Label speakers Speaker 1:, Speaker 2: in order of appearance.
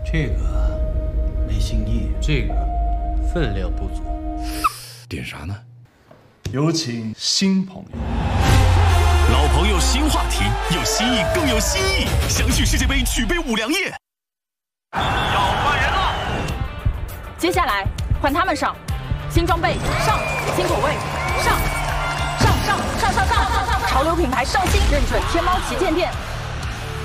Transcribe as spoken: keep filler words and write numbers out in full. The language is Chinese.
Speaker 1: 这个没新意，
Speaker 2: 这个分量不足。
Speaker 3: 点啥呢？
Speaker 4: 有请新朋友。
Speaker 5: 老朋友新话题，有新意更有新意。相信世界杯举杯五粮液。
Speaker 6: 要换人了。
Speaker 7: 接下来换他们上，新装备上，新口味上，上上上上上上上，潮流品牌上新，认准天猫旗舰店。